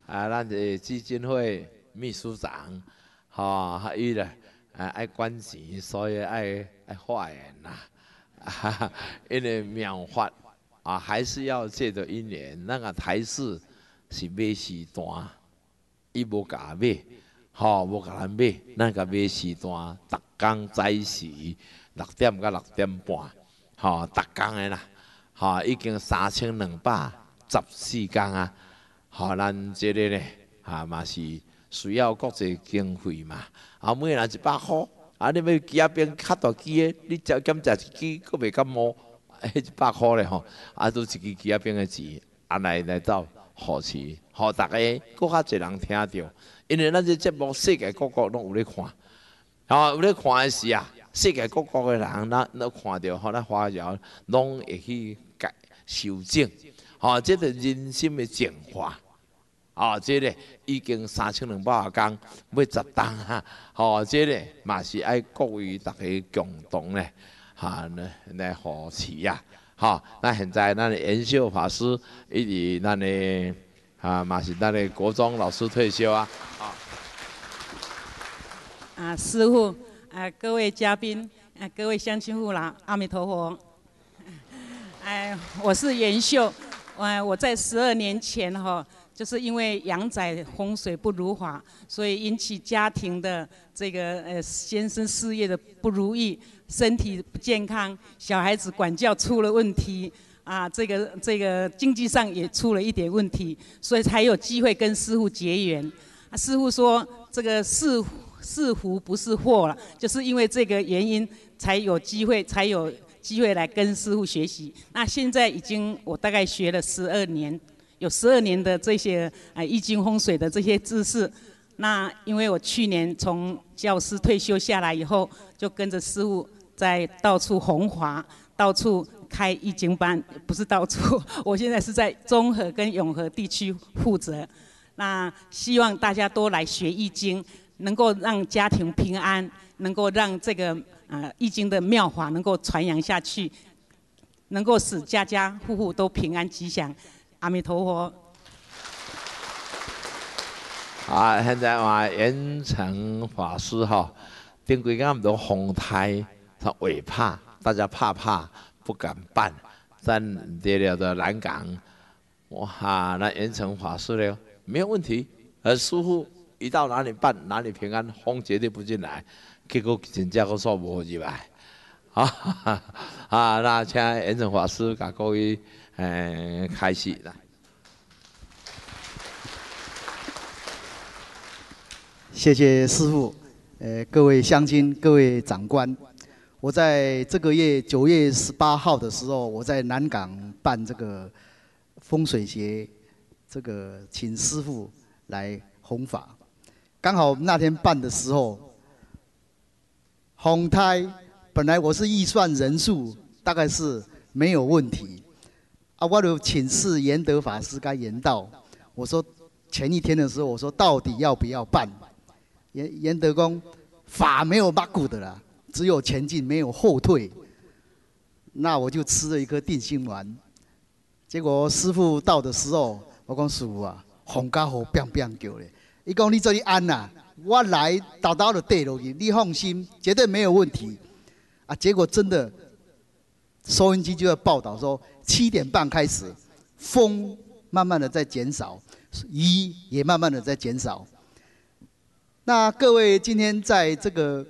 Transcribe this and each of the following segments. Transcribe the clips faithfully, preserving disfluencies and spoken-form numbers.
啊，咱的基金会秘书长，吼、哦，伊咧啊爱管钱，所以爱爱发言呐，啊，因为妙法啊，还是要借着因缘。那个台视是买时段，伊无甲买，吼、哦，无甲咱买，咱甲买时段，逐工早时六点到六点半，吼、哦，逐工的啦，吼、哦，已经三千两百十四工啊。吼，咱即个咧，啊嘛是需要国际经费嘛，啊每人一百箍，啊你要机仔边较大机的，你只检查一支，佫袂感冒，迄一百箍咧吼，啊都一支机仔边的钱，啊来来走扶持，互大家佫较侪人听着，因为咱这节目世界各国拢有咧看，吼有咧看的时啊，世界各国的人咱都看着，吼咱华侨拢会去改修正。吼、哦，这个人心的净化，哦，这个已经三千两百工，要十档啊！吼、哦，这个嘛是爱各位大家共同咧，哈来来扶持呀！好、哦，那现在咱的延秀法师以及咱的啊嘛是咱的国中老师退休啊！啊， 啊，师父啊，各位嘉宾啊，各位乡亲父老，阿弥陀佛！哎，我是延秀。呃，我在十二年前哈，就是因为阳宅风水不如法，所以引起家庭的这个呃先生事业的不如意，身体不健康，小孩子管教出了问题啊，这个这个经济上也出了一点问题，所以才有机会跟师父结缘。啊，师父说这个是是福不是祸了，就是因为这个原因才有机会，才有。机会来跟师父学习，那现在已经我大概学了十二年，有十二年的这些呃易经风水的这些知识。那因为我去年从教师退休下来以后，就跟着师父在到处弘法，到处开易经班，不是到处，我现在是在中和跟永和地区负责。那希望大家都来学易经，能够让家庭平安，能够让这个。啊，易经的妙法能够传扬下去，能够使家家户户都平安吉祥。阿弥陀佛。 啊，现在话严成法师哈，顶几工都风台，他尾怕，大家怕怕不敢办。咱这了的南港，哇，那严成法师呢，没有问题。而师傅一到哪里办，哪里平安，风绝对不进来。结果真正个煞无入来，啊啊！那请严正法师甲各位诶开始啦。 谢谢师父，呃，各位乡亲、各位长官，我在这个月九月十八号的时候，我在南港办这个风水节，这个请师父来弘法，刚好那天办的时候。红胎本来我是预算人数大概是没有问题，啊，我就请示严德法师该言道，我说前一天的时候我说到底要不要办？严严德公法没有八股的啦，只有前进没有后退，那我就吃了一颗定心丸。结果师父到的时候，我讲师父啊，风甲雨变变叫咧，伊讲你做你安呐。我来叨叨的对落去，你放心，绝对没有问题。啊，结果真的，收音机就要报道说，七点半开始，风慢慢的在减少，雨也慢慢的在减少。那各位今天在这个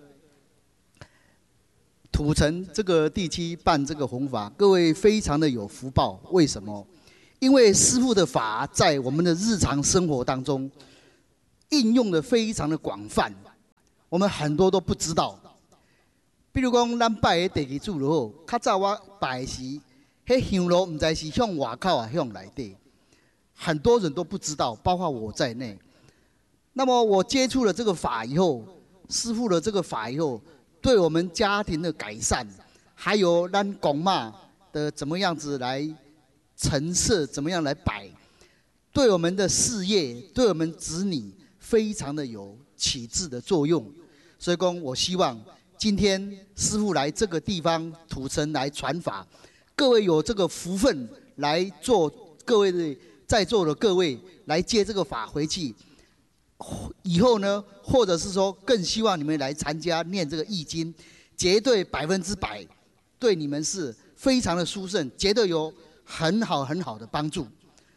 土城这个地区办这个弘法，各位非常的有福报。为什么？因为师父的法在我们的日常生活当中。应用的非常的广泛，我们很多都不知道。比如讲，咱拜的地基主就好，较早我拜时，迄香炉唔知是向外口啊，向内底，很多人都不知道，包括我在内。那么我接触了这个法以后，师父的这个法以后，对我们家庭的改善，还有咱公妈的怎么样子来陈设，怎么样来摆，对我们的事业，对我们子女。非常的有启智的作用，所以讲，我希望今天师父来这个地方土城来传法，各位有这个福分来做各位的在座的各位来接这个法回去，以后呢，或者是说更希望你们来参加念这个易经，绝对百分之百对你们是非常的殊胜，绝对有很好很好的帮助。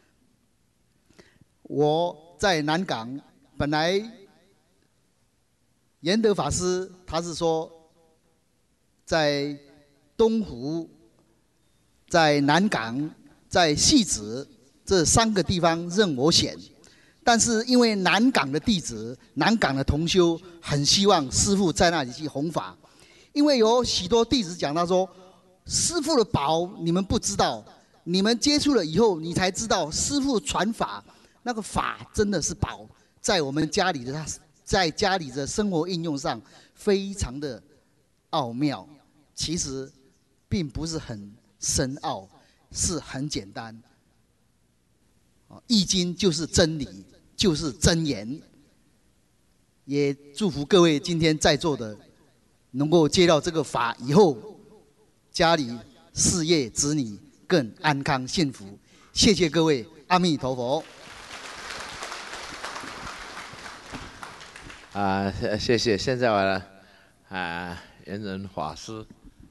我在南港，本来严德法师他是说，在东湖、在南港、在汐止这三个地方任我选，但是因为南港的弟子、南港的同修很希望师父在那里去弘法，因为有许多弟子讲到说，师父的宝你们不知道，你们接触了以后，你才知道师父传法。那个法真的是宝，在我们家里的在家里的生活应用上非常的奥妙，其实并不是很深奥，是很简单。易经就是真理，就是真言。也祝福各位今天在座的能够接到这个法以后，家里事业子女更安康幸福。谢谢各位，阿弥陀佛。 啊，谢谢。现在我来啊，圆人法师。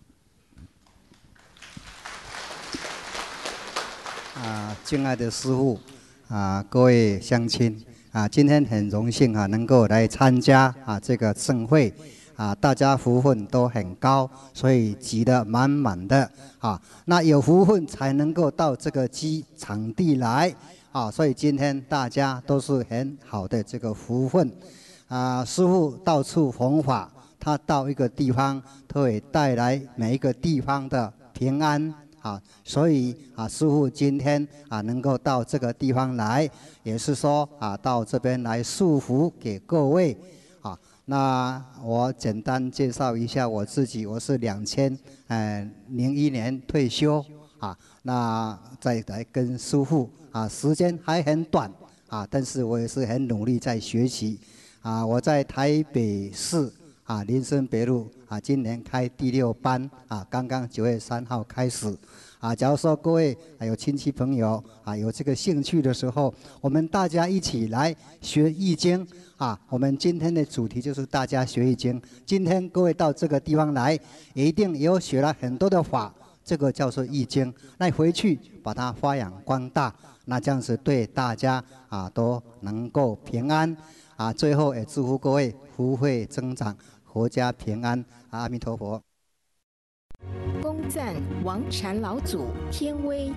啊，敬爱的师父啊，各位乡亲啊，今天很荣幸啊，能够来参加啊这个盛会啊，大家福分都很高，所以挤得满满的啊。那有福分才能够到这个基场地来啊，所以今天大家都是很好的这个福分。啊，师父到处弘法，他到一个地方都会带来每一个地方的平安啊，所以啊，师父今天啊能够到这个地方来，也是说啊到这边来祝福给各位啊。那我简单介绍一下我自己，我是两千呃零一年退休啊，那再来跟师父啊，时间还很短啊，但是我也是很努力在学习。啊，我在台北市啊林森北路啊，今年开第六班啊，刚刚九月三号开始啊。假如说各位还有亲戚朋友啊有这个兴趣的时候，我们大家一起来学易经啊。我们今天的主题就是大家学易经。今天各位到这个地方来，一定有学了很多的法，这个叫做易经。那回去把它发扬光大，那这样子对大家啊都能够平安。啊，最后也祝福各位福慧增长，阖家平安。阿弥陀佛。 恭赞王禅老祖天威。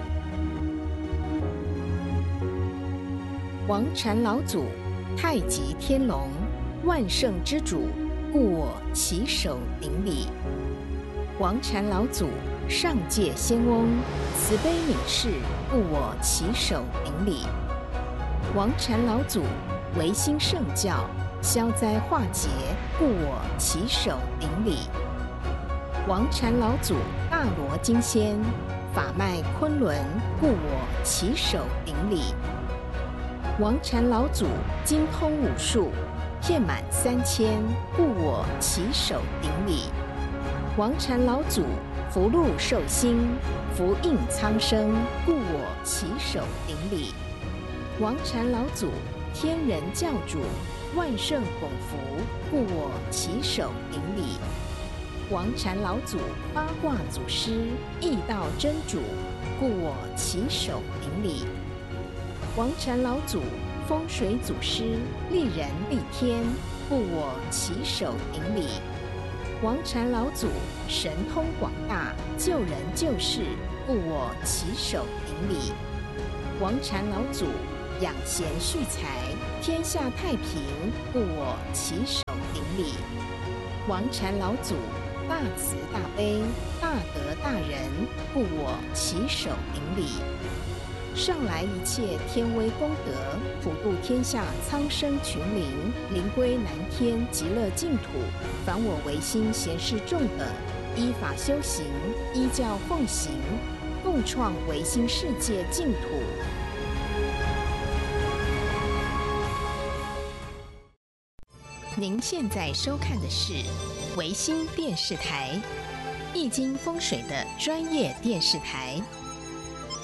王禅老祖，太极天龙，万圣之主，故我起手顶礼。王禅老祖，上界仙翁，慈悲悯世，故我起手顶礼。王禅老祖，维新圣教，消灾化劫，故我起手顶礼。王禅老祖大罗金仙，法脉昆仑，故我起手顶礼。王禅老祖精通武术，遍满三千，故我起手顶礼。王禅老祖福禄寿星，福应苍生，故我起手顶礼。王禅老祖天人教主，万圣拱福，故我起手顶礼。王禅老祖八卦祖师，易道真主，故我起手顶礼。王禅老祖风水祖师，利人利天，故我起手顶礼。王禅老祖神通广大，救人救世，故我起手顶礼。王禅老祖养贤蓄财，天下太平，故我起手顶礼。王禅老祖大慈大悲，大德大仁，故我起手顶礼。上来一切天威功德，普度天下苍生群灵，灵归南天极乐净土。凡我唯心贤士众等，依法修行，依教奉行，共创唯心世界净土。您现在收看的是维新电视台，易经风水的专业电视台。